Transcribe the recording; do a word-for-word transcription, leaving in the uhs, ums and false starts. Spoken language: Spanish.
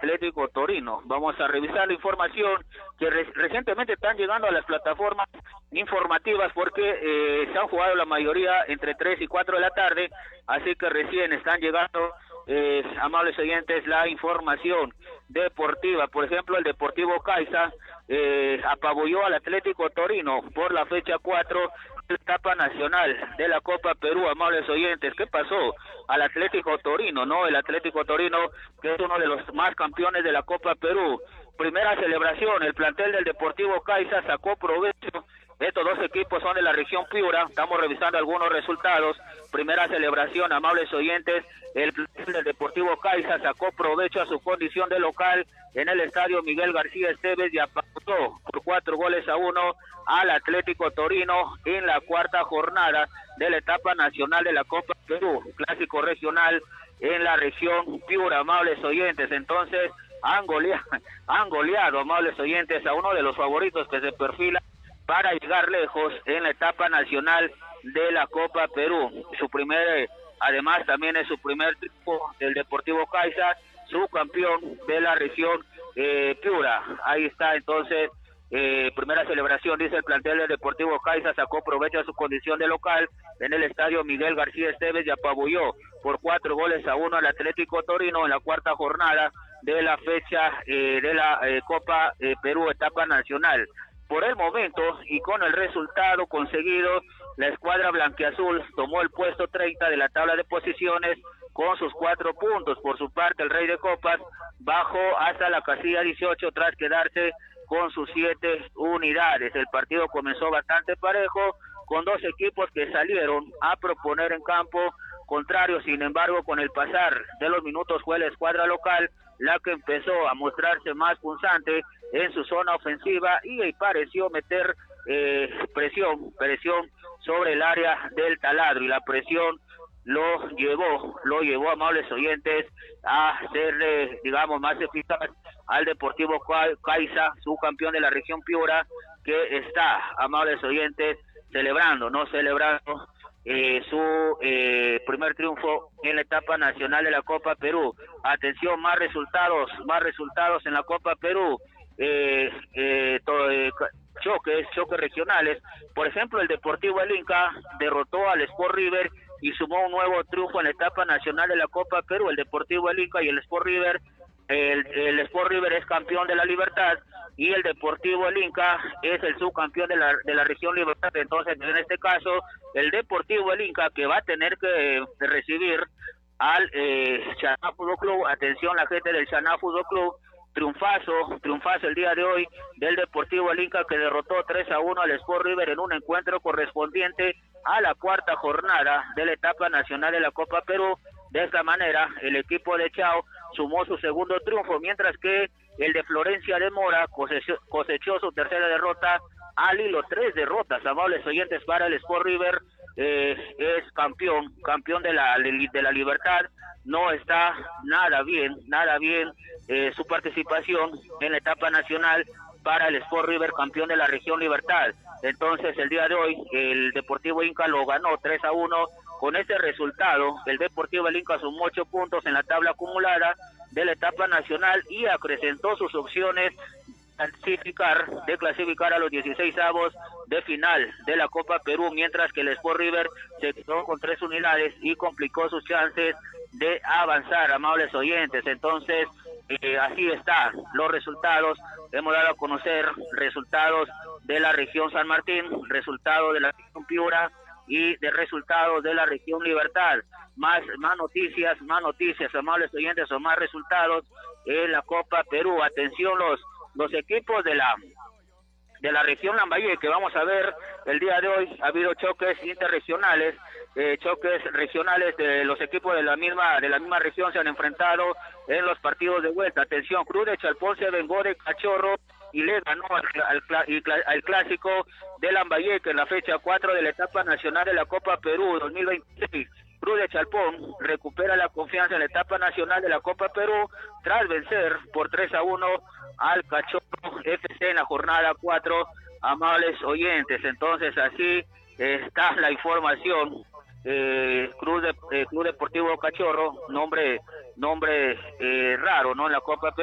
Atlético Torino. Vamos a revisar la información que re recientemente están llegando a las plataformas informativas porque eh, se han jugado la mayoría entre tres y cuatro de la tarde, así que recién están llegando, eh, amables oyentes, la información deportiva. Por ejemplo, el Deportivo Caixa eh, apabulló al Atlético Torino por la fecha cuatro, etapa nacional de la Copa Perú. Amables oyentes, ¿qué pasó al Atlético Torino? No, el Atlético Torino, que es uno de los más campeones de la Copa Perú. Primera celebración, el plantel del Deportivo Caixa sacó provecho. Estos dos equipos son de la región Piura. Estamos revisando algunos resultados. Primera celebración, amables oyentes, el plantel del Deportivo Caixa sacó provecho a su condición de local en el estadio Miguel García Esteves y apabulló por cuatro goles a uno al Atlético Torino en la cuarta jornada de la etapa nacional de la Copa Perú, clásico regional en la región Piura, amables oyentes. Entonces han goleado, han goleado, amables oyentes, a uno de los favoritos que se perfila para llegar lejos en la etapa nacional de la Copa Perú. Su primer, además también es su primer triunfo del Deportivo Caixa, su campeón de la región eh, Piura. Ahí está entonces, eh, primera celebración, dice el plantel del Deportivo Caixa, sacó provecho de su condición de local en el estadio Miguel García Esteves y apabulló por cuatro goles a uno al Atlético Torino en la cuarta jornada de la fecha eh, de la eh, Copa eh, Perú etapa nacional. Por el momento y con el resultado conseguido, la escuadra blanquiazul tomó el puesto treinta de la tabla de posiciones con sus cuatro puntos. Por su parte, el Rey de Copas bajó hasta la casilla dieciocho tras quedarse con sus siete unidades. El partido comenzó bastante parejo, con dos equipos que salieron a proponer en campo contrario. Sin embargo, con el pasar de los minutos fue la escuadra local la que empezó a mostrarse más punzante en su zona ofensiva y pareció meter eh, presión, presión sobre el área del taladro, y la presión lo llevó, lo llevó, amables oyentes, a ser, eh, digamos, más eficaz al Deportivo Caixa, su campeón de la región Piura, que está, amables oyentes, celebrando, no celebrando eh, su eh, primer triunfo en la etapa nacional de la Copa Perú. Atención, más resultados, más resultados en la Copa Perú. Eh, eh, to, eh, choques, choques regionales. Por ejemplo, el Deportivo El Inca derrotó al Sport River y sumó un nuevo triunfo en la etapa nacional de la Copa Perú. El Deportivo El Inca y el Sport River, el, el Sport River es campeón de la Libertad y el Deportivo El Inca es el subcampeón de la, de la región Libertad. Entonces, en este caso, el Deportivo El Inca, que va a tener que eh, recibir al eh, Xaná Fútbol Club, atención la gente del Xaná Fútbol Club, triunfazo, triunfazo el día de hoy del Deportivo El Inca, que derrotó tres a uno al Sport River en un encuentro correspondiente a la cuarta jornada de la etapa nacional de la Copa Perú. De esta manera, el equipo de Chao sumó su segundo triunfo, mientras que el de Florencia de Mora cosechó, cosechó su tercera derrota al hilo, tres derrotas, amables oyentes, para el Sport River. Eh, es campeón, campeón de la, de la Libertad. No está nada bien, nada bien eh, su participación en la etapa nacional para el Sport River, campeón de la región Libertad. Entonces, el día de hoy, el Deportivo Inca lo ganó tres a uno. Con este resultado, el Deportivo El Inca sumó ocho puntos en la tabla acumulada de la etapa nacional y acrecentó sus opciones clasificar, de clasificar a los dieciséis avos de final de la Copa Perú, mientras que el Sport River se quedó con tres unidades y complicó sus chances de avanzar, amables oyentes. Entonces, eh, así están los resultados. Hemos dado a conocer resultados de la región San Martín, resultados de la región Piura y de resultados de la región Libertad. Más, más noticias, más noticias, amables oyentes, o más resultados en la Copa Perú. Atención, los los equipos de la de la región Lambayeque, que vamos a ver el día de hoy. Ha habido choques interregionales, eh, choques regionales de los equipos de la misma de la misma región se han enfrentado en los partidos de vuelta. Atención, Cruz de Chalpón se vengó de Cachorro y le ganó al, al, al clásico de Lambayeque en la fecha cuatro de la etapa nacional de la Copa Perú dos mil veintiséis. Cruz de Chalpón recupera la confianza en la etapa nacional de la Copa Perú tras vencer por tres a uno al Cachorro F C en la jornada cuatro, amables oyentes. Entonces, así eh, está la información. Eh, Cruz, de, eh, Club Deportivo Cachorro, nombre nombre eh, raro, ¿no? En la Copa Perú.